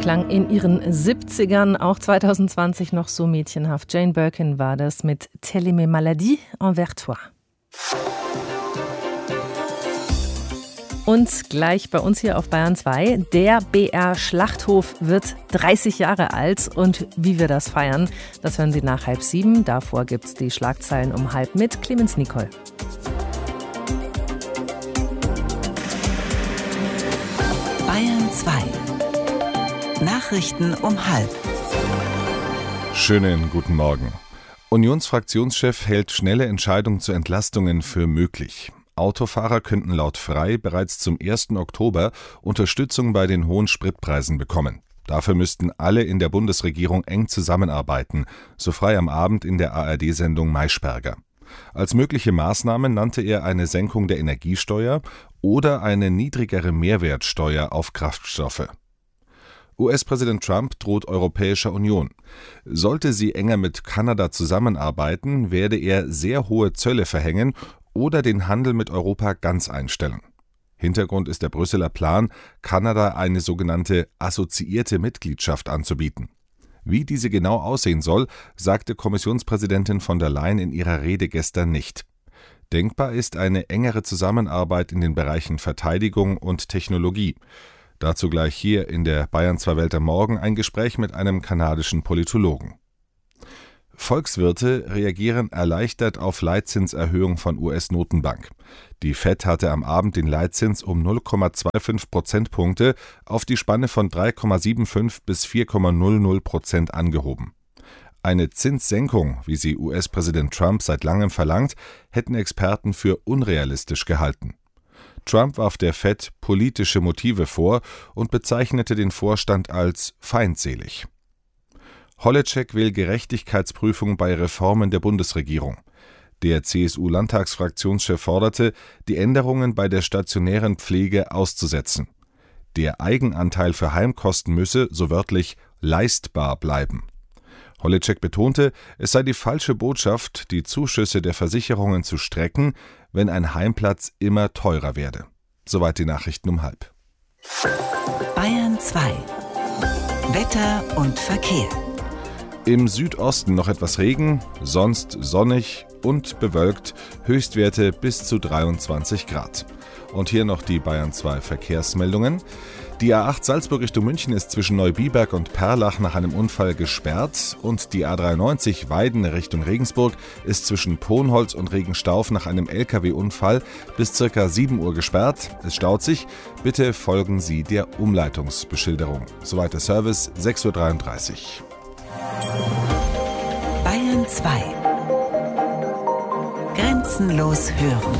klang in ihren 70ern, auch 2020 noch so mädchenhaft. Jane Birkin war das mit Telle mes maladies envers toi. Und gleich bei uns hier auf Bayern 2, der BR Schlachthof wird 30 Jahre alt und wie wir das feiern, das hören Sie nach 6:30. Davor gibt's die Schlagzeilen um 6:30 mit Clemens Nicol. Bayern 2. Nachrichten um 6:30. Schönen guten Morgen. Unionsfraktionschef hält schnelle Entscheidungen zu Entlastungen für möglich. Autofahrer könnten laut Frei bereits zum 1. Oktober Unterstützung bei den hohen Spritpreisen bekommen. Dafür müssten alle in der Bundesregierung eng zusammenarbeiten, so Frei am Abend in der ARD-Sendung Maischberger. Als mögliche Maßnahmen nannte er eine Senkung der Energiesteuer oder eine niedrigere Mehrwertsteuer auf Kraftstoffe. US-Präsident Trump droht Europäischer Union. Sollte sie enger mit Kanada zusammenarbeiten, werde er sehr hohe Zölle verhängen oder den Handel mit Europa ganz einstellen. Hintergrund ist der Brüsseler Plan, Kanada eine sogenannte assoziierte Mitgliedschaft anzubieten. Wie diese genau aussehen soll, sagte Kommissionspräsidentin von der Leyen in ihrer Rede gestern nicht. Denkbar ist eine engere Zusammenarbeit in den Bereichen Verteidigung und Technologie. Dazu gleich hier in der Bayern 2 Welt am Morgen ein Gespräch mit einem kanadischen Politologen. Volkswirte reagieren erleichtert auf Leitzinserhöhung von US-Notenbank. Die Fed hatte am Abend den Leitzins um 0,25 Prozentpunkte auf die Spanne von 3,75 bis 4,00% angehoben. Eine Zinssenkung, wie sie US-Präsident Trump seit langem verlangt, hätten Experten für unrealistisch gehalten. Trump warf der Fed politische Motive vor und bezeichnete den Vorstand als feindselig. Holleczek will Gerechtigkeitsprüfung bei Reformen der Bundesregierung. Der CSU-Landtagsfraktionschef forderte, die Änderungen bei der stationären Pflege auszusetzen. Der Eigenanteil für Heimkosten müsse, so wörtlich, leistbar bleiben. Holleczek betonte, es sei die falsche Botschaft, die Zuschüsse der Versicherungen zu strecken, wenn ein Heimplatz immer teurer werde. Soweit die Nachrichten um 6:30. Bayern 2. Wetter und Verkehr. Im Südosten noch etwas Regen, sonst sonnig und bewölkt, Höchstwerte bis zu 23 Grad. Und hier noch die Bayern 2 Verkehrsmeldungen. Die A8 Salzburg Richtung München ist zwischen Neubiberg und Perlach nach einem Unfall gesperrt und die A93 Weiden Richtung Regensburg ist zwischen Ponholz und Regenstauf nach einem LKW-Unfall bis ca. 7 Uhr gesperrt. Es staut sich. Bitte folgen Sie der Umleitungsbeschilderung. Soweit der Service, 6:33 Uhr. Bayern 2. Grenzenlos hören.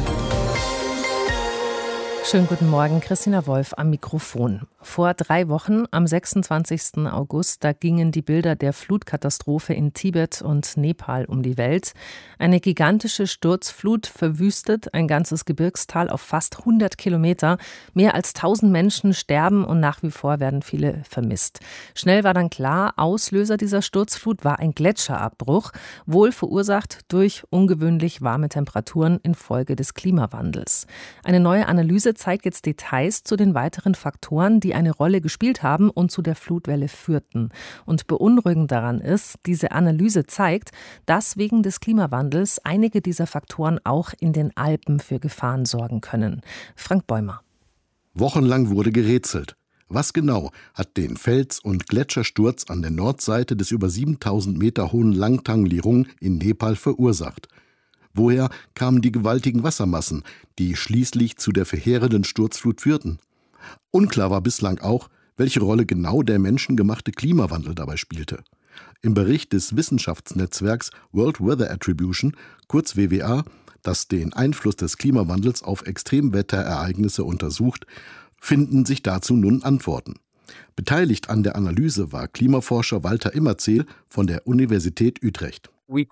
Schönen guten Morgen, Christina Wolf am Mikrofon. Vor 3 Wochen, am 26. August, da gingen die Bilder der Flutkatastrophe in Tibet und Nepal um die Welt. Eine gigantische Sturzflut verwüstet ein ganzes Gebirgstal auf fast 100 Kilometer. Mehr als 1000 Menschen sterben und nach wie vor werden viele vermisst. Schnell war dann klar, Auslöser dieser Sturzflut war ein Gletscherabbruch, wohl verursacht durch ungewöhnlich warme Temperaturen infolge des Klimawandels. Eine neue Analyse zeigt jetzt Details zu den weiteren Faktoren, die eine Rolle gespielt haben und zu der Flutwelle führten. Und beunruhigend daran ist, diese Analyse zeigt, dass wegen des Klimawandels einige dieser Faktoren auch in den Alpen für Gefahren sorgen können. Frank Bäumer. Wochenlang wurde gerätselt. Was genau hat den Fels- und Gletschersturz an der Nordseite des über 7000 Meter hohen Langtang Lirung in Nepal verursacht? Woher kamen die gewaltigen Wassermassen, die schließlich zu der verheerenden Sturzflut führten? Unklar war bislang auch, welche Rolle genau der menschengemachte Klimawandel dabei spielte. Im Bericht des Wissenschaftsnetzwerks World Weather Attribution, kurz WWA, das den Einfluss des Klimawandels auf Extremwetterereignisse untersucht, finden sich dazu nun Antworten. Beteiligt an der Analyse war Klimaforscher Walter Immerzeel von der Universität Utrecht.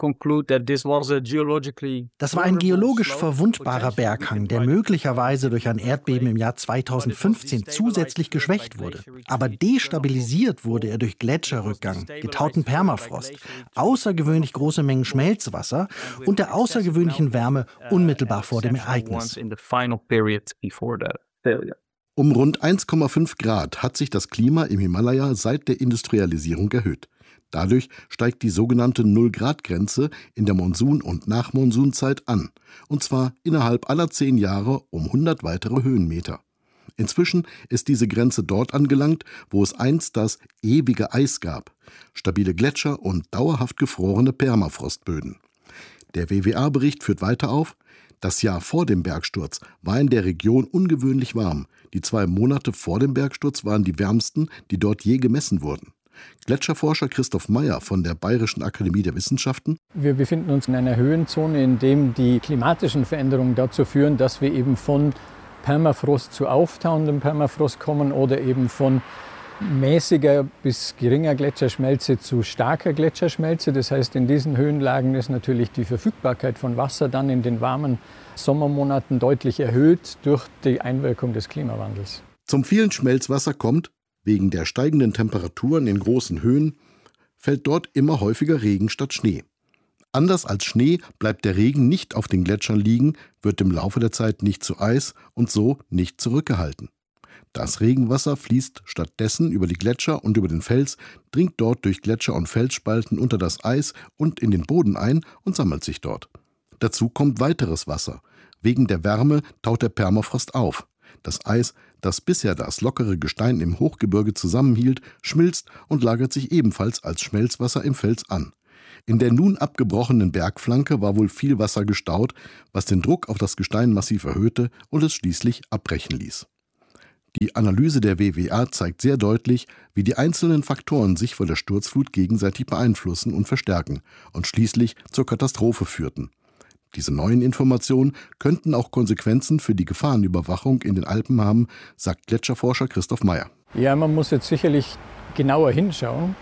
Das war ein geologisch verwundbarer Berghang, der möglicherweise durch ein Erdbeben im Jahr 2015 zusätzlich geschwächt wurde. Aber destabilisiert wurde er durch Gletscherrückgang, getauten Permafrost, außergewöhnlich große Mengen Schmelzwasser und der außergewöhnlichen Wärme unmittelbar vor dem Ereignis. Um rund 1,5 Grad hat sich das Klima im Himalaya seit der Industrialisierung erhöht. Dadurch steigt die sogenannte Null-Grad-Grenze in der Monsun- und Nachmonsunzeit an, und zwar innerhalb aller 10 Jahre um 100 weitere Höhenmeter. Inzwischen ist diese Grenze dort angelangt, wo es einst das ewige Eis gab, stabile Gletscher und dauerhaft gefrorene Permafrostböden. Der WWA-Bericht führt weiter auf: Das Jahr vor dem Bergsturz war in der Region ungewöhnlich warm. Die 2 Monate vor dem Bergsturz waren die wärmsten, die dort je gemessen wurden. Gletscherforscher Christoph Meyer von der Bayerischen Akademie der Wissenschaften: Wir befinden uns in einer Höhenzone, in dem die klimatischen Veränderungen dazu führen, dass wir eben von Permafrost zu auftauendem Permafrost kommen oder eben von mäßiger bis geringer Gletscherschmelze zu starker Gletscherschmelze. Das heißt, in diesen Höhenlagen ist natürlich die Verfügbarkeit von Wasser dann in den warmen Sommermonaten deutlich erhöht durch die Einwirkung des Klimawandels. Zum vielen Schmelzwasser kommt, wegen der steigenden Temperaturen in großen Höhen, fällt dort immer häufiger Regen statt Schnee. Anders als Schnee bleibt der Regen nicht auf den Gletschern liegen, wird im Laufe der Zeit nicht zu Eis und so nicht zurückgehalten. Das Regenwasser fließt stattdessen über die Gletscher und über den Fels, dringt dort durch Gletscher und Felsspalten unter das Eis und in den Boden ein und sammelt sich dort. Dazu kommt weiteres Wasser. Wegen der Wärme taut der Permafrost auf. Das Eis, das bisher das lockere Gestein im Hochgebirge zusammenhielt, schmilzt und lagert sich ebenfalls als Schmelzwasser im Fels an. In der nun abgebrochenen Bergflanke war wohl viel Wasser gestaut, was den Druck auf das Gestein massiv erhöhte und es schließlich abbrechen ließ. Die Analyse der WWA zeigt sehr deutlich, wie die einzelnen Faktoren sich vor der Sturzflut gegenseitig beeinflussen und verstärken und schließlich zur Katastrophe führten. Diese neuen Informationen könnten auch Konsequenzen für die Gefahrenüberwachung in den Alpen haben, sagt Gletscherforscher Christoph Meyer. Ja, man muss jetzt sicherlich genauer hinschauen,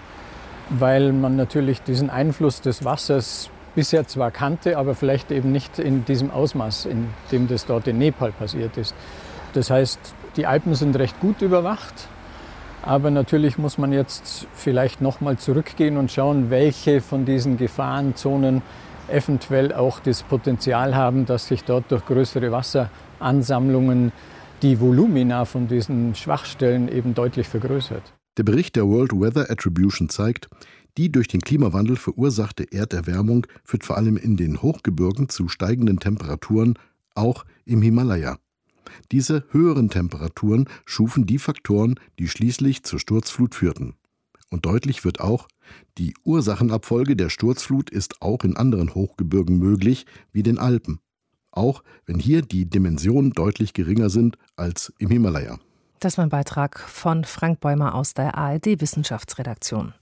weil man natürlich diesen Einfluss des Wassers bisher zwar kannte, aber vielleicht eben nicht in diesem Ausmaß, in dem das dort in Nepal passiert ist. Das heißt, die Alpen sind recht gut überwacht, aber natürlich muss man jetzt vielleicht noch mal zurückgehen und schauen, welche von diesen Gefahrenzonen eventuell auch das Potenzial haben, dass sich dort durch größere Wasseransammlungen die Volumina von diesen Schwachstellen eben deutlich vergrößert. Der Bericht der World Weather Attribution zeigt, die durch den Klimawandel verursachte Erderwärmung führt vor allem in den Hochgebirgen zu steigenden Temperaturen, auch im Himalaya. Diese höheren Temperaturen schufen die Faktoren, die schließlich zur Sturzflut führten. Und deutlich wird auch, die Ursachenabfolge der Sturzflut ist auch in anderen Hochgebirgen möglich, wie den Alpen. Auch wenn hier die Dimensionen deutlich geringer sind als im Himalaya. Das war ein Beitrag von Frank Bäumer aus der ARD-Wissenschaftsredaktion.